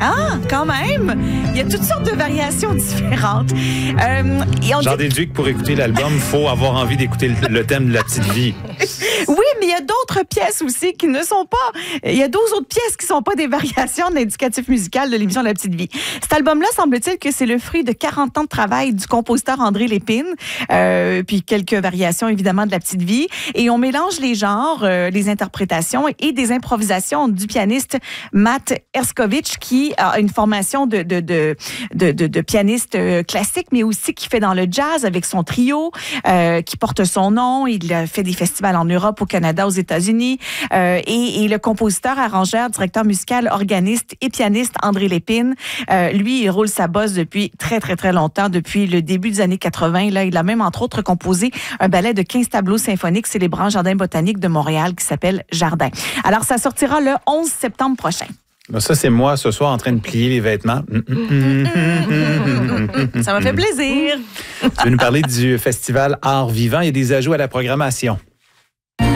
Ah, quand même! Il y a toutes sortes de variations différentes. J'en déduis que pour écouter l'album, il faut avoir envie d'écouter le thème de la petite vie. Oui, mais il y a d'autres pièces aussi qui ne sont pas... Il y a 12 autres pièces qui ne sont pas des variations de l'indicatif musical de l'émission La Petite Vie. Cet album-là, semble-t-il que c'est le fruit de 40 ans de travail du compositeur André Lépine, puis quelques variations, évidemment, de La Petite Vie. Et on mélange les genres, les interprétations et des improvisations du pianiste Matt Erskovich, qui a une formation de pianiste classique, mais aussi qui fait dans le jazz avec son trio, qui porte son nom. Il a fait des festivals en Europe, au Canada, aux États-Unis. Et le compositeur, arrangeur, directeur musical, organiste et pianiste André Lépine, lui, il roule sa bosse depuis très, très, très longtemps, depuis le début des années 80. Là, il a même, entre autres, composé un ballet de 15 tableaux symphoniques célébrant Jardin botanique de Montréal qui s'appelle Jardin. Alors, ça sortira le 11 septembre prochain. Ça, c'est moi ce soir en train de plier les vêtements. Ça m'a fait plaisir. Tu veux nous parler du festival Art Vivant? Il y a des ajouts à la programmation.